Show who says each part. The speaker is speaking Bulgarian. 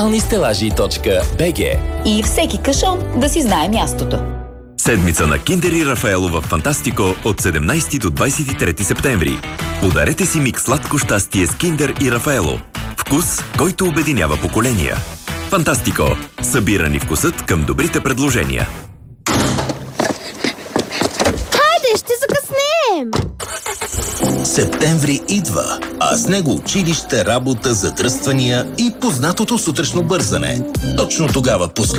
Speaker 1: Стелажи.bg.
Speaker 2: И всеки кашон да си знае мястото.
Speaker 3: Седмица на Киндер и Рафаело в Фантастико от 17 до 23 септември. Подарете си микс сладко щастие с Киндер и Рафаело. Вкус, който обединява поколения. Фантастико. Събирани вкусът към добрите предложения.
Speaker 4: Хайде, ще закъснеем!
Speaker 5: Септември идва, а с него училище, работа, задръствания и познатото сутрешно бързане. Точно тогава последно